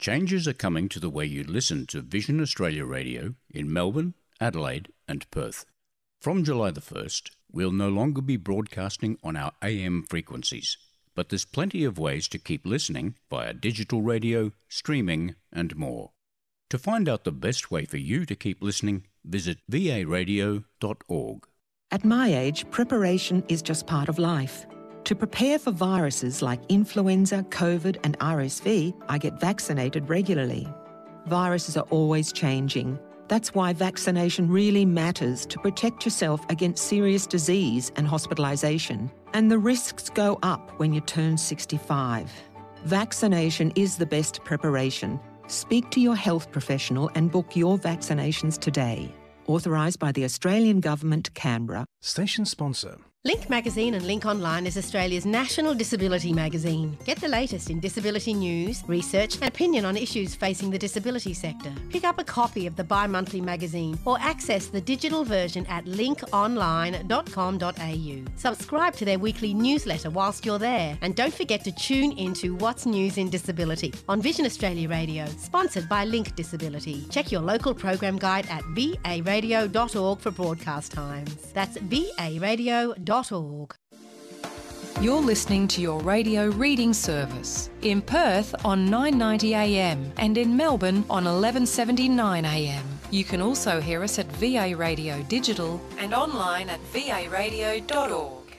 Changes are coming to the way you listen to Vision Australia Radio in Melbourne, Adelaide and Perth. From July the 1st, we'll no longer be broadcasting on our AM frequencies, but there's plenty of ways to keep listening via digital radio, streaming and more. To find out the best way for you to keep listening, visit varadio.org. At my age, preparation is just part of life. To prepare for viruses like influenza, COVID and RSV, I get vaccinated regularly. Viruses are always changing. That's why vaccination really matters to protect yourself against serious disease and hospitalisation. And the risks go up when you turn 65. Vaccination is the best preparation. Speak to your health professional and book your vaccinations today. Authorised by the Australian Government, Canberra. Station sponsor. Link Magazine and Link Online is Australia's national disability magazine. Get the latest in disability news, research and opinion on issues facing the disability sector. Pick up a copy of the bi-monthly magazine or access the digital version at linkonline.com.au. Subscribe to their weekly newsletter whilst you're there, and don't forget to tune into What's News in Disability on Vision Australia Radio, sponsored by Link Disability. Check your local program guide at varadio.org for broadcast times. That's varadio.org. You're listening to your radio reading service in Perth on 990am and in Melbourne on 1179am. You can also hear us at VA Radio Digital and online at varadio.org.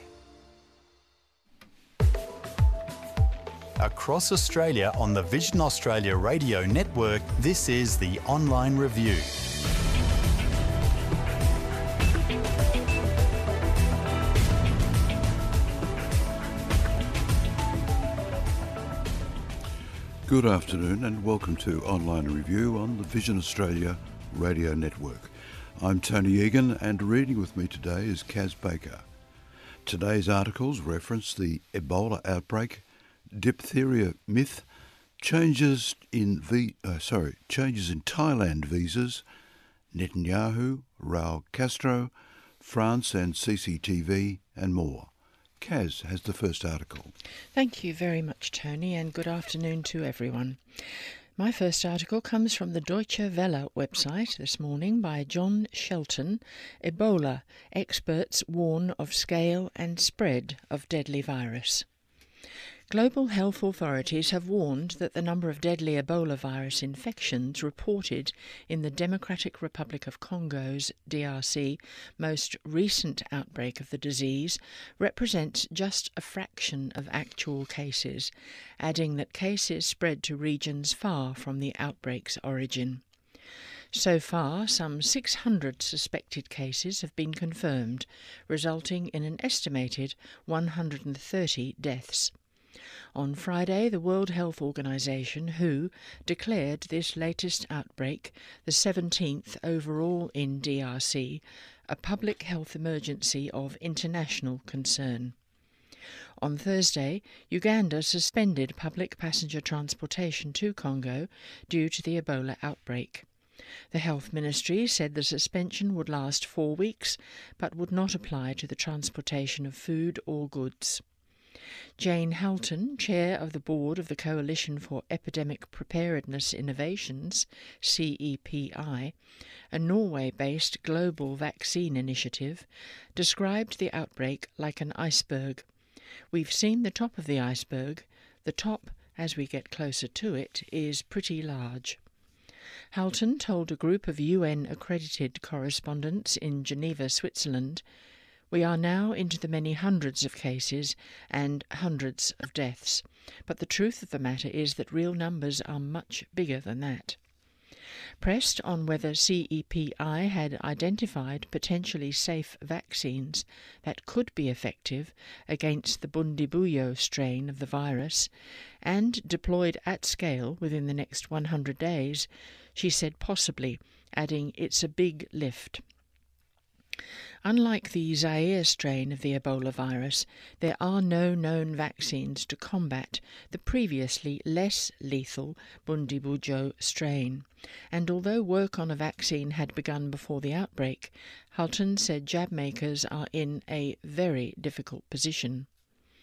Across Australia on the Vision Australia Radio Network, this is the Online Review. Good afternoon and welcome to Online Review on the Vision Australia Radio Network. I'm Tony Egan and reading with me today is Kaz Baker. Today's articles reference the Ebola outbreak, diphtheria myth, changes in Thailand visas, Netanyahu, Raul Castro, France and CCTV and more. Kaz has the first article. Thank you very much, Tony, and good afternoon to everyone. My first article comes from the Deutsche Welle website this morning by John Shelton. Ebola, experts warn of scale and spread of deadly virus. Global health authorities have warned that the number of deadly Ebola virus infections reported in the Democratic Republic of Congo's DRC most recent outbreak of the disease represents just a fraction of actual cases, adding that cases spread to regions far from the outbreak's origin. So far, some 600 suspected cases have been confirmed, resulting in an estimated 130 deaths. On Friday, the World Health Organization, WHO, declared this latest outbreak, the 17th overall in DRC, a public health emergency of international concern. On Thursday, Uganda suspended public passenger transportation to Congo due to the Ebola outbreak. The Health Ministry said the suspension would last 4 weeks, but would not apply to the transportation of food or goods. Jane Halton, chair of the board of the Coalition for Epidemic Preparedness Innovations, CEPI, a Norway-based global vaccine initiative, described the outbreak like an iceberg. We've seen the top of the iceberg. The top, as we get closer to it, is pretty large. Halton told a group of UN-accredited correspondents in Geneva, Switzerland, "We are now into the many hundreds of cases and hundreds of deaths, but the truth of the matter is that real numbers are much bigger than that." Pressed on whether CEPI had identified potentially safe vaccines that could be effective against the Bundibugyo strain of the virus and deployed at scale within the next 100 days, she said possibly, adding, "It's a big lift." Unlike the Zaire strain of the Ebola virus, there are no known vaccines to combat the previously less lethal Bundibugyo strain, and although work on a vaccine had begun before the outbreak, Halton said jab makers are in a very difficult position.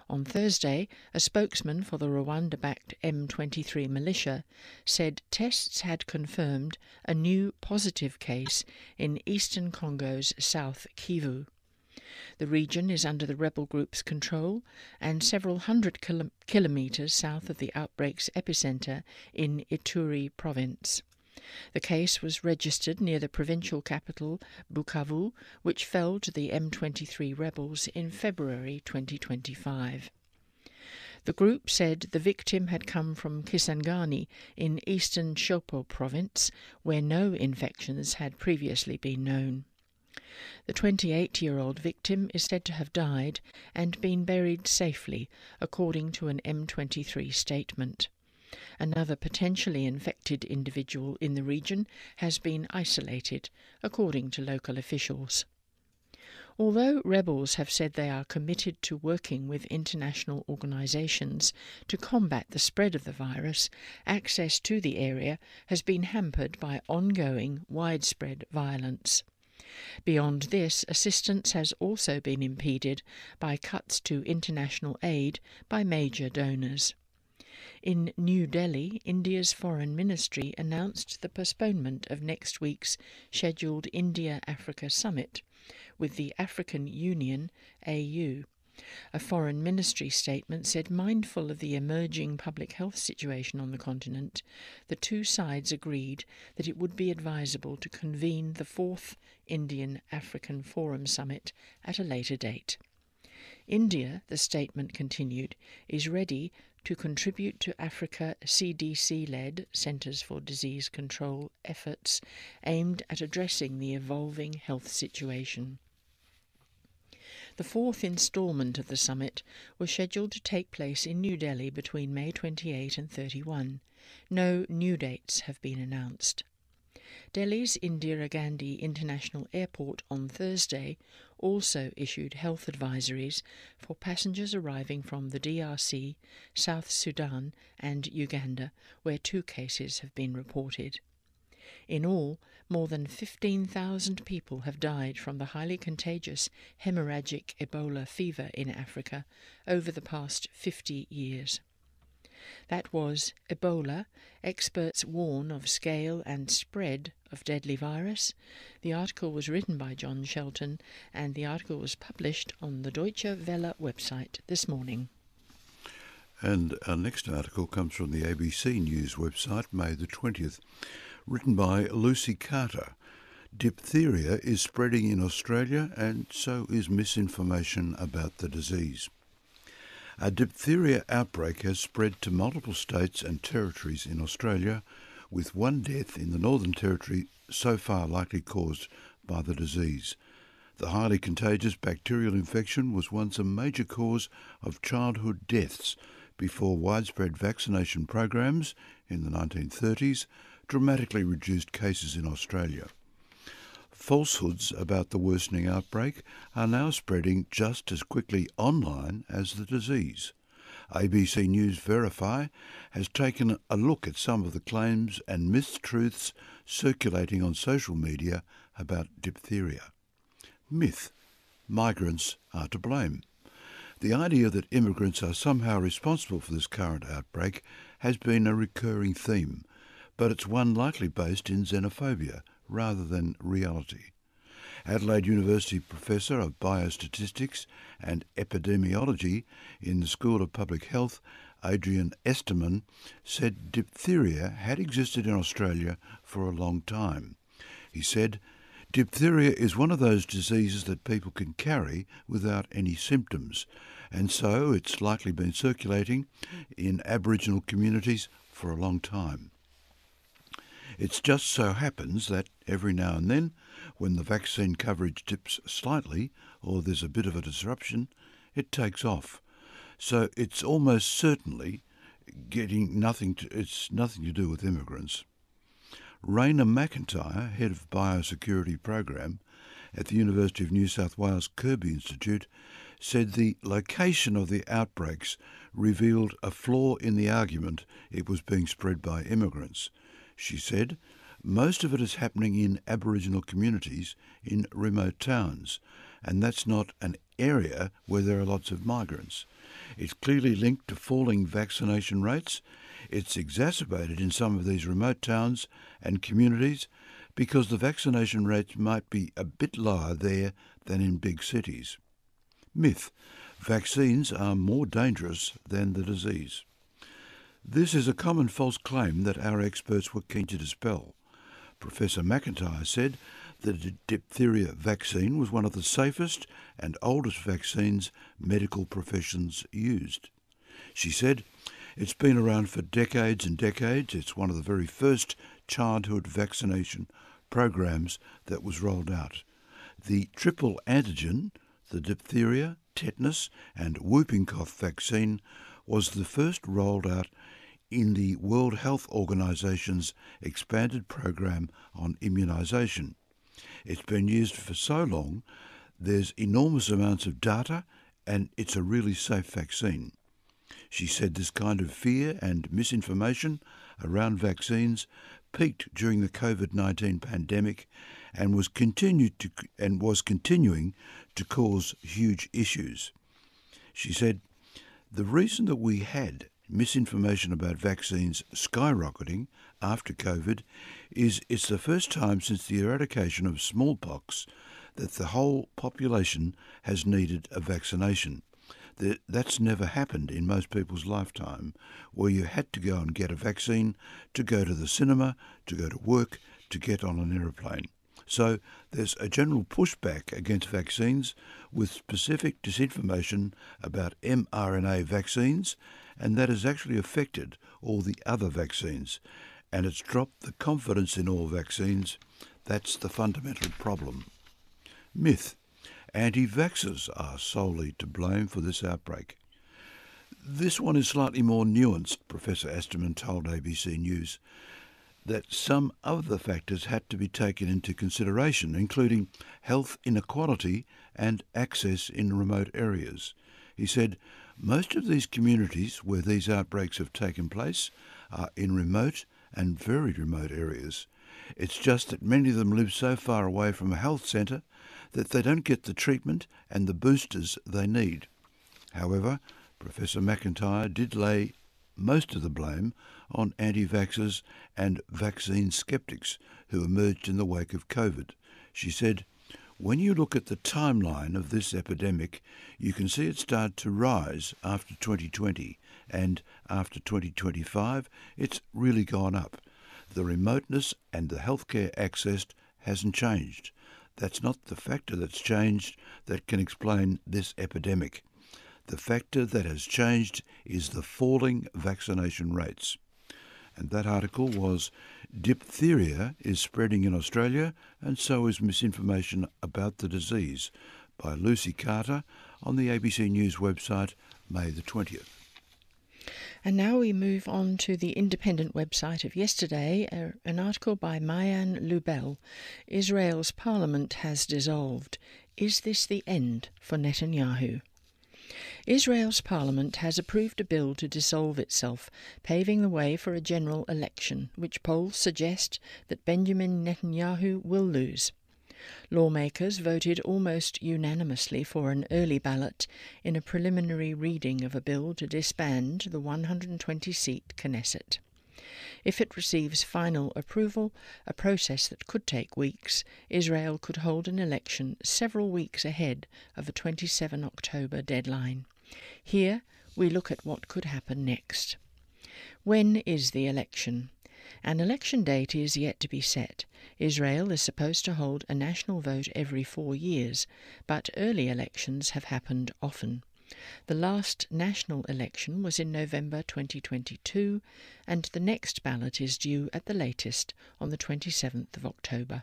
On Thursday, a spokesman for the Rwanda-backed M23 militia said tests had confirmed a new positive case in eastern Congo's South Kivu. The region is under the rebel group's control and several hundred kilometres south of the outbreak's epicentre in Ituri province. The case was registered near the provincial capital, Bukavu, which fell to the M23 rebels in February 2025. The group said the victim had come from Kisangani in eastern Chopo province, where no infections had previously been known. The 28-year-old victim is said to have died and been buried safely, according to an M23 statement. Another potentially infected individual in the region has been isolated, according to local officials. Although rebels have said they are committed to working with international organisations to combat the spread of the virus, access to the area has been hampered by ongoing widespread violence. Beyond this, assistance has also been impeded by cuts to international aid by major donors. In New Delhi, India's Foreign Ministry announced the postponement of next week's scheduled India-Africa summit with the African Union, AU. A Foreign Ministry statement said, mindful of the emerging public health situation on the continent, the two sides agreed that it would be advisable to convene the 4th Indian-African Forum Summit at a later date. India, the statement continued, is ready to contribute to Africa CDC-led Centres for Disease Control efforts aimed at addressing the evolving health situation. The 4th instalment of the summit was scheduled to take place in New Delhi between May 28 and 31. No new dates have been announced. Delhi's Indira Gandhi International Airport on Thursday also issued health advisories for passengers arriving from the DRC, South Sudan and Uganda, where 2 cases have been reported. In all, more than 15,000 people have died from the highly contagious hemorrhagic Ebola fever in Africa over the past 50 years. That was Ebola. Experts warn of scale and spread of deadly virus. The article was written by John Shelton and the article was published on the Deutsche Welle website this morning. And our next article comes from the ABC News website, May the 20th, written by Lucy Carter. Diphtheria is spreading in Australia and so is misinformation about the disease. A diphtheria outbreak has spread to multiple states and territories in Australia, with 1 death in the Northern Territory so far likely caused by the disease. The highly contagious bacterial infection was once a major cause of childhood deaths before widespread vaccination programs in the 1930s dramatically reduced cases in Australia. Falsehoods about the worsening outbreak are now spreading just as quickly online as the disease. ABC News Verify has taken a look at some of the claims and mistruths circulating on social media about diphtheria. Myth: migrants are to blame. The idea that immigrants are somehow responsible for this current outbreak has been a recurring theme, but it's one likely based in xenophobia rather than reality. Adelaide University Professor of Biostatistics and Epidemiology in the School of Public Health, Adrian Esterman, said diphtheria had existed in Australia for a long time. He said, "Diphtheria is one of those diseases that people can carry without any symptoms, and so it's likely been circulating in Aboriginal communities for a long time. It just so happens that every now and then, when the vaccine coverage dips slightly or there's a bit of a disruption, it takes off. So it's almost certainly it's nothing to do with immigrants." Raina McIntyre, Head of Biosecurity Program at the University of New South Wales Kirby Institute, said the location of the outbreaks revealed a flaw in the argument it was being spread by immigrants. She said, "Most of it is happening in Aboriginal communities in remote towns, and that's not an area where there are lots of migrants. It's clearly linked to falling vaccination rates. It's exacerbated in some of these remote towns and communities because the vaccination rates might be a bit lower there than in big cities. Myth: vaccines are more dangerous than the disease. This is a common false claim that our experts were keen to dispel. Professor McIntyre said that the diphtheria vaccine was one of the safest and oldest vaccines medical professions used. She said, "It's been around for decades and decades. It's one of the very first childhood vaccination programs that was rolled out. The triple antigen, the diphtheria, tetanus and whooping cough vaccine, was the first rolled out in the World Health Organization's expanded program on immunisation. It's been used for so long, there's enormous amounts of data, and it's a really safe vaccine." She said this kind of fear and misinformation around vaccines peaked during the COVID-19 pandemic and was continuing to cause huge issues. She said, "The reason that we had misinformation about vaccines skyrocketing after COVID is it's the first time since the eradication of smallpox that the whole population has needed a vaccination. That's never happened in most people's lifetime, where you had to go and get a vaccine to go to the cinema, to go to work, to get on an aeroplane. So there's a general pushback against vaccines with specific disinformation about mRNA vaccines, and that has actually affected all the other vaccines, and it's dropped the confidence in all vaccines. That's the fundamental problem." Myth: anti-vaxxers are solely to blame for this outbreak. This one is slightly more nuanced. Professor Asterman told ABC News that some other factors had to be taken into consideration, including health inequality and access in remote areas. He said, "Most of these communities where these outbreaks have taken place are in remote and very remote areas. It's just that many of them live so far away from a health centre that they don't get the treatment and the boosters they need." However, Professor McIntyre did lay most of the blame on anti-vaxxers and vaccine sceptics who emerged in the wake of COVID. She said, "When you look at the timeline of this epidemic, you can see it start to rise after 2020, and after 2025, it's really gone up. The remoteness and the healthcare access hasn't changed. That's not the factor that's changed that can explain this epidemic. The factor that has changed is the falling vaccination rates." And that article was "Diphtheria is Spreading in Australia, and so is misinformation about the disease," by Lucy Carter on the ABC News website, May the 20th. And now we move on to the independent website of yesterday, an article by Mayan Lubel. "Israel's parliament has dissolved. Is this the end for Netanyahu?" Israel's parliament has approved a bill to dissolve itself, paving the way for a general election, which polls suggest that Benjamin Netanyahu will lose. Lawmakers voted almost unanimously for an early ballot in a preliminary reading of a bill to disband the 120-seat Knesset. If it receives final approval, a process that could take weeks, Israel could hold an election several weeks ahead of a 27 October deadline. Here we look at what could happen next. When is the election? An election date is yet to be set. Israel is supposed to hold a national vote every 4 years, but early elections have happened often. The last national election was in November 2022, and the next ballot is due at the latest on the 27th of October.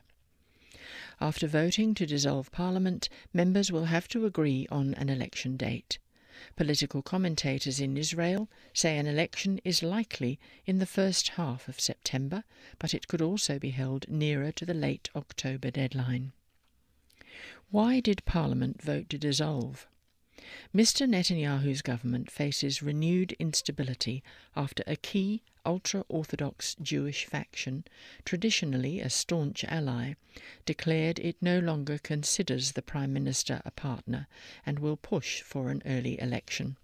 After voting to dissolve Parliament, members will have to agree on an election date. Political commentators in Israel say an election is likely in the first half of September, but it could also be held nearer to the late October deadline. Why did Parliament vote to dissolve? Mr. Netanyahu's government faces renewed instability after a key ultra-Orthodox Jewish faction, traditionally a staunch ally, declared it no longer considers the Prime Minister a partner and will push for an early election.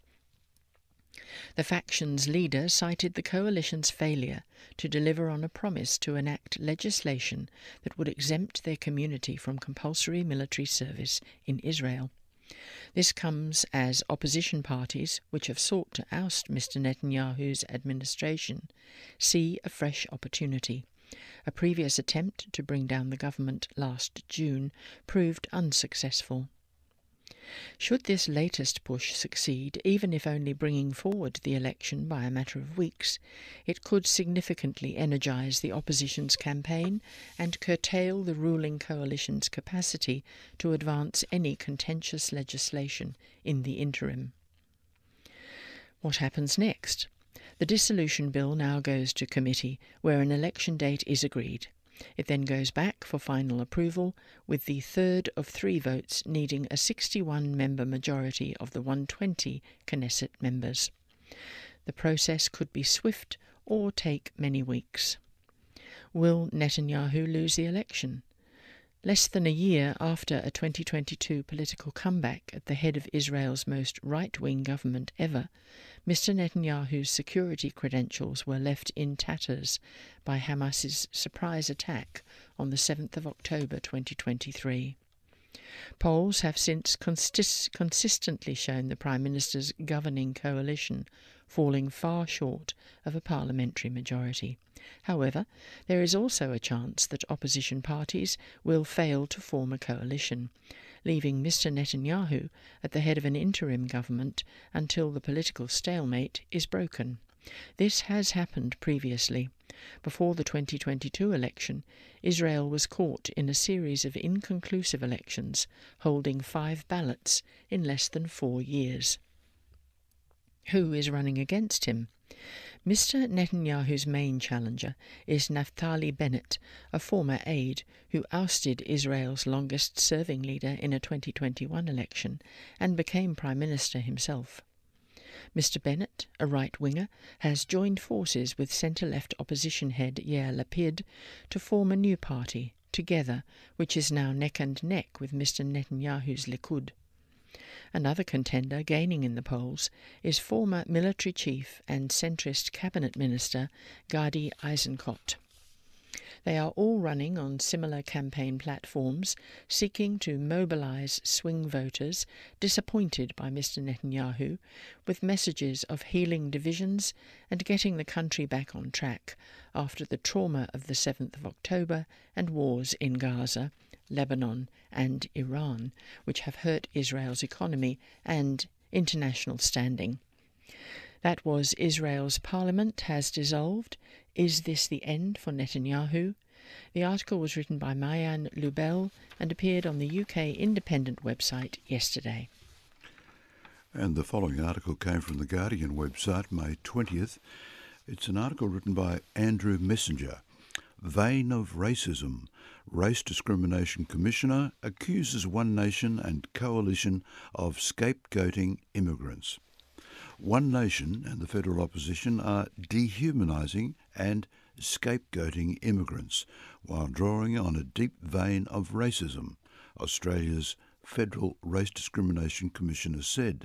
The faction's leader cited the coalition's failure to deliver on a promise to enact legislation that would exempt their community from compulsory military service in Israel. This comes as opposition parties, which have sought to oust Mr. Netanyahu's administration, see a fresh opportunity. A previous attempt to bring down the government last June proved unsuccessful. Should this latest push succeed, even if only bringing forward the election by a matter of weeks, it could significantly energise the opposition's campaign and curtail the ruling coalition's capacity to advance any contentious legislation in the interim. What happens next? The dissolution bill now goes to committee, where an election date is agreed. It then goes back for final approval, with the third of 3 votes needing a 61-member majority of the 120 Knesset members. The process could be swift or take many weeks. Will Netanyahu lose the election? Less than a year after a 2022 political comeback at the head of Israel's most right-wing government ever, Mr. Netanyahu's security credentials were left in tatters by Hamas's surprise attack on the 7th of October 2023. Polls have since consistently shown the Prime Minister's governing coalition falling far short of a parliamentary majority. However, there is also a chance that opposition parties will fail to form a coalition, leaving Mr. Netanyahu at the head of an interim government until the political stalemate is broken. This has happened previously. Before the 2022 election, Israel was caught in a series of inconclusive elections, holding 5 ballots in less than 4 years. Who is running against him? Mr. Netanyahu's main challenger is Naftali Bennett, a former aide who ousted Israel's longest-serving leader in a 2021 election and became Prime Minister himself. Mr. Bennett, a right-winger, has joined forces with centre-left opposition head Yair Lapid to form a new party, Together, which is now neck and neck with Mr. Netanyahu's Likud. Another contender gaining in the polls is former military chief and centrist cabinet minister Gadi Eisenkot. They are all running on similar campaign platforms, seeking to mobilise swing voters disappointed by Mr. Netanyahu, with messages of healing divisions and getting the country back on track after the trauma of the 7th of October and wars in Gaza, Lebanon and Iran, which have hurt Israel's economy and international standing. That was Israel's parliament has dissolved. Is this the end for Netanyahu? The article was written by Mayan Lubel and appeared on the UK Independent website yesterday. And the following article came from the Guardian website, May 20th. It's an article written by Andrew Messenger. Vein of racism. Race Discrimination Commissioner accuses One Nation and coalition of scapegoating immigrants. One Nation and the federal opposition are dehumanising and scapegoating immigrants while drawing on a deep vein of racism, Australia's Federal Race Discrimination Commissioner said.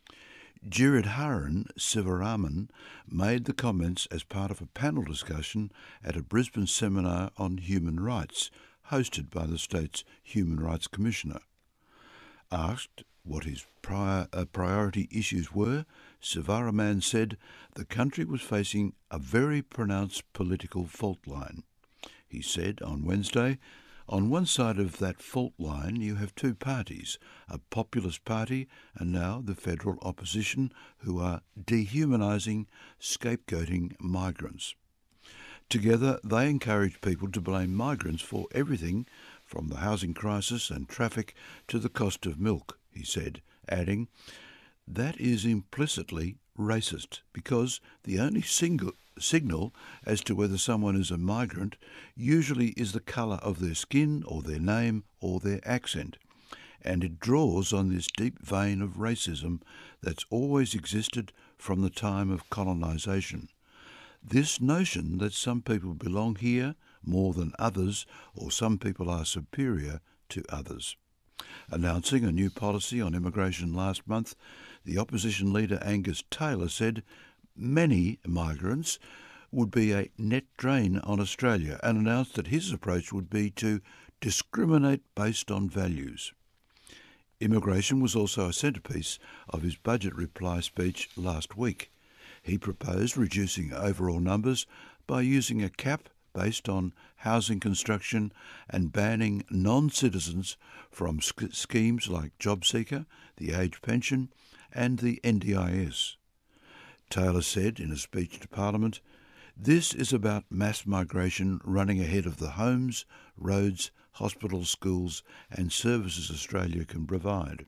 Giridharan Sivaraman made the comments as part of a panel discussion at a Brisbane seminar on human rights hosted by the state's Human Rights Commissioner. Asked what his priority issues were, Sivaraman said the country was facing a very pronounced political fault line. He said on Wednesday, on one side of that fault line you have 2 parties, a populist party and now the federal opposition, who are dehumanising, scapegoating migrants. Together they encourage people to blame migrants for everything from the housing crisis and traffic to the cost of milk, he said, adding, that is implicitly racist because the only signal as to whether someone is a migrant usually is the colour of their skin or their name or their accent. and it draws on this deep vein of racism that's always existed from the time of colonisation. This notion that some people belong here more than others, or some people are superior to others. Announcing a new policy on immigration last month, the opposition leader Angus Taylor said many migrants would be a net drain on Australia, and announced that his approach would be to discriminate based on values. Immigration was also a centrepiece of his budget reply speech last week. He proposed reducing overall numbers by using a cap based on housing construction and banning non-citizens from schemes like JobSeeker, the Age Pension and the NDIS. Taylor said in a speech to Parliament, "This is about mass migration running ahead of the homes, roads, hospitals, schools and services Australia can provide."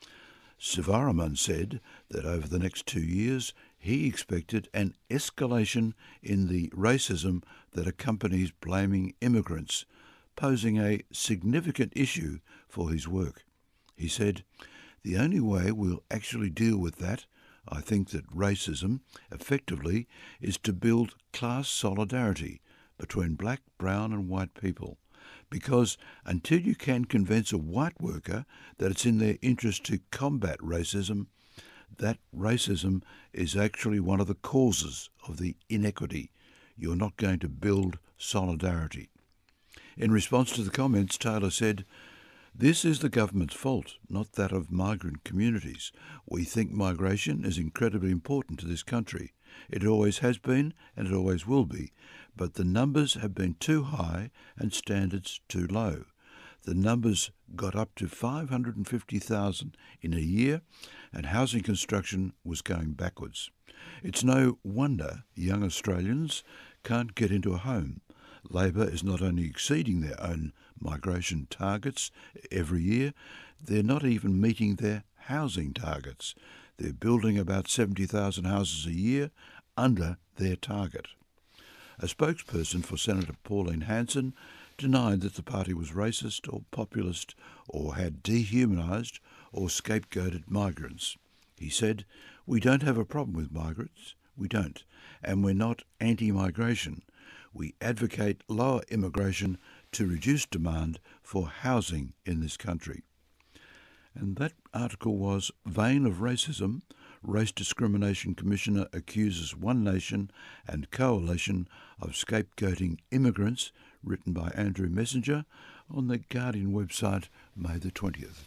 Sivaraman said that over the next 2 years he expected an escalation in the racism that accompanies blaming immigrants, posing a significant issue for his work. He said, "The only way we'll actually deal with that, I think that racism, effectively, is to build class solidarity between black, brown and white people. Because until you can convince a white worker that it's in their interest to combat racism, that racism is actually one of the causes of the inequity. You're not going to build solidarity." In response to the comments, Taylor said, "This is the government's fault, not that of migrant communities. We think migration is incredibly important to this country. It always has been and it always will be, but the numbers have been too high and standards too low. The numbers got up to 550,000 in a year and housing construction was going backwards. It's no wonder young Australians can't get into a home. Labor is not only exceeding their own migration targets every year, they're not even meeting their housing targets. They're building about 70,000 houses a year under their target." A spokesperson for Senator Pauline Hanson denied that the party was racist or populist or had dehumanised or scapegoated migrants. He said, "We don't have a problem with migrants. We don't. And we're not anti-migration. We advocate lower immigration to reduce demand for housing in this country." And that article was "Vein of Racism, Race Discrimination Commissioner Accuses One Nation and Coalition of Scapegoating Immigrants," written by Andrew Messenger on the Guardian website, May the 20th.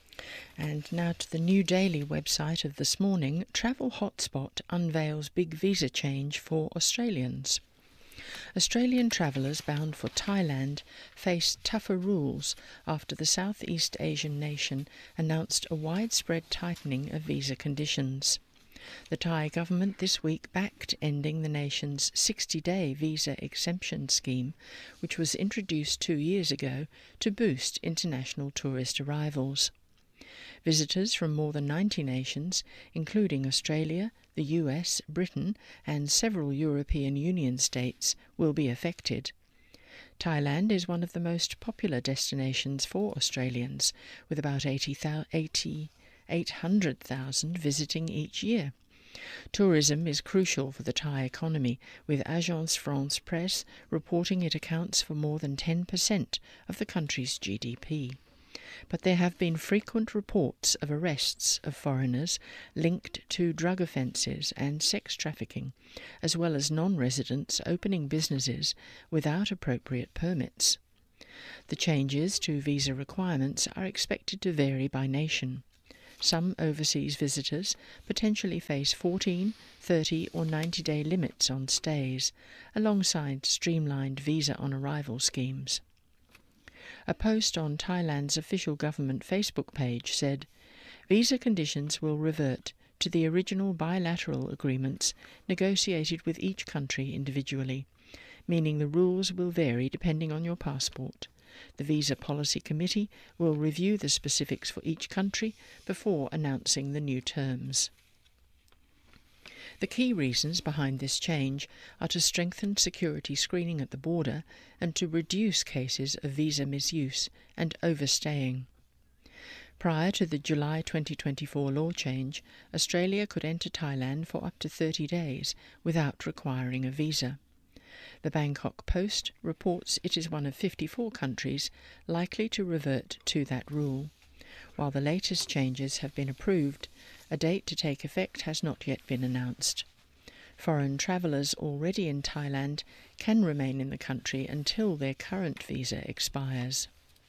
And now to the New Daily website of this morning. Travel Hotspot unveils big visa change for Australians. Australian travellers bound for Thailand face tougher rules after the Southeast Asian nation announced a widespread tightening of visa conditions. The Thai government this week backed ending the nation's 60-day visa exemption scheme, which was introduced 2 years ago to boost international tourist arrivals. Visitors from more than 90 nations, including Australia, the US, Britain and several European Union states, will be affected. Thailand is one of the most popular destinations for Australians, with about 800,000 visiting each year. Tourism is crucial for the Thai economy, with Agence France-Presse reporting it accounts for more than 10% of the country's GDP. But there have been frequent reports of arrests of foreigners linked to drug offences and sex trafficking, as well as non-residents opening businesses without appropriate permits. The changes to visa requirements are expected to vary by nation. Some overseas visitors potentially face 14, 30 or 90-day limits on stays, alongside streamlined visa-on-arrival schemes. A post on Thailand's official government Facebook page said, "Visa conditions will revert to the original bilateral agreements negotiated with each country individually, meaning the rules will vary depending on your passport. The Visa Policy Committee will review the specifics for each country before announcing the new terms." The key reasons behind this change are to strengthen security screening at the border and to reduce cases of visa misuse and overstaying. Prior to the July 2024 law change, Australia could enter Thailand for up to 30 days without requiring a visa. The Bangkok Post reports it is one of 54 countries likely to revert to that rule. While the latest changes have been approved, a date to take effect has not yet been announced. Foreign travellers already in Thailand can remain in the country until their current visa expires.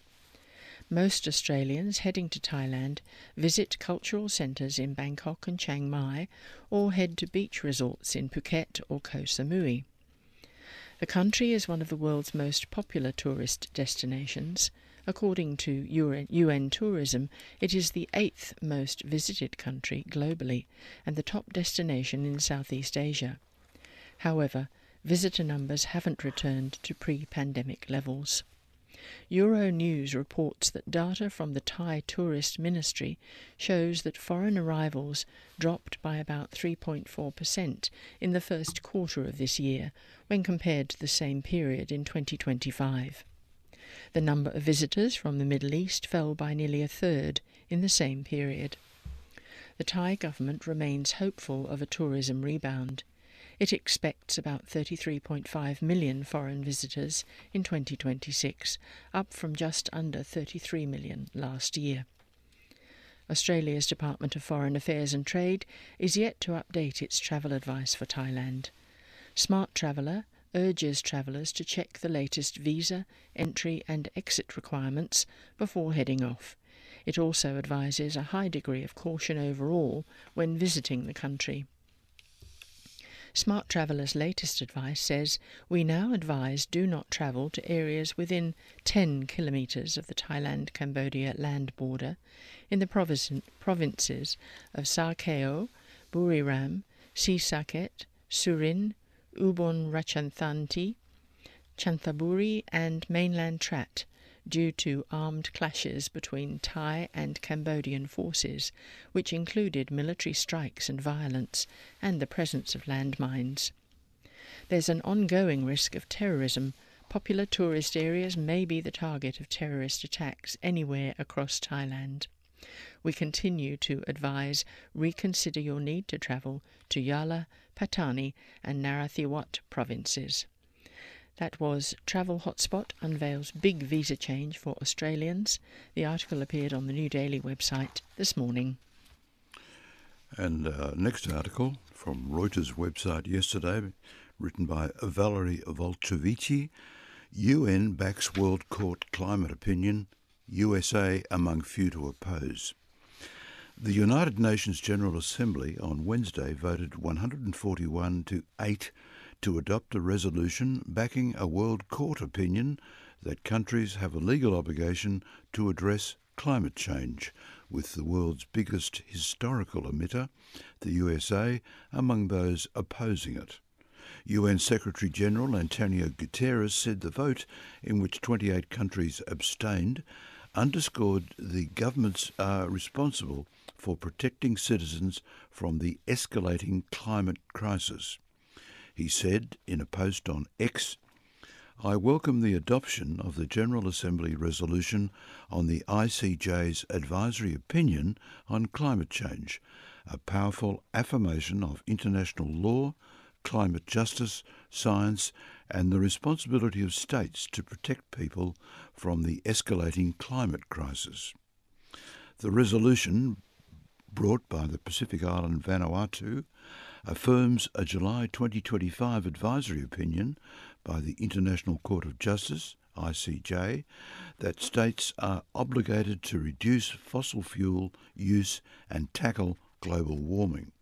Most Australians heading to Thailand visit cultural centres in Bangkok and Chiang Mai or head to beach resorts in Phuket or Koh Samui. The country is one of the world's most popular tourist destinations. According to UN Tourism, it is the 8th most visited country globally and the top destination in Southeast Asia. However, visitor numbers haven't returned to pre-pandemic levels. Euronews reports that data from the Thai Tourist Ministry shows that foreign arrivals dropped by about 3.4% in the first quarter of this year when compared to the same period in 2025. The number of visitors from the Middle East fell by nearly a third in the same period. The Thai government remains hopeful of a tourism rebound. It expects about 33.5 million foreign visitors in 2026, up from just under 33 million last year. Australia's Department of Foreign Affairs and Trade is yet to update its travel advice for Thailand. Smart Traveller urges travellers to check the latest visa, entry and exit requirements before heading off. It also advises a high degree of caution overall when visiting the country. Smart Traveller's latest advice says, "We now advise do not travel to areas within 10 kilometres of the Thailand-Cambodia land border in the provinces of Sa Kaeo, Buriram, Sisaket, Surin, Ubon Ratchathani, Chanthaburi and mainland Trat due to armed clashes between Thai and Cambodian forces, which included military strikes and violence and the presence of landmines. There's an ongoing risk of terrorism. Popular tourist areas may be the target of terrorist attacks anywhere across Thailand. We continue to advise reconsider your need to travel to Yala, Patani and Narathiwat provinces." That was Travel Hotspot unveils big visa change for Australians. The article appeared on the New Daily website this morning. And next article from Reuters website yesterday, written by Valerie Volchevici, UN backs World Court climate opinion, USA among few to oppose. The United Nations General Assembly on Wednesday voted 141 to 8 to adopt a resolution backing a World Court opinion that countries have a legal obligation to address climate change, with the world's biggest historical emitter, the USA, among those opposing it. UN Secretary-General Antonio Guterres said the vote, in which 28 countries abstained, underscored the governments are responsible for protecting citizens from the escalating climate crisis. He said in a post on X, "I welcome the adoption of the General Assembly resolution on the ICJ's advisory opinion on climate change, a powerful affirmation of international law, climate justice, science, and the responsibility of states to protect people from the escalating climate crisis." The resolution, brought by the Pacific island Vanuatu, affirms a July 2025 advisory opinion by the International Court of Justice, ICJ, that states are obligated to reduce fossil fuel use and tackle global warming.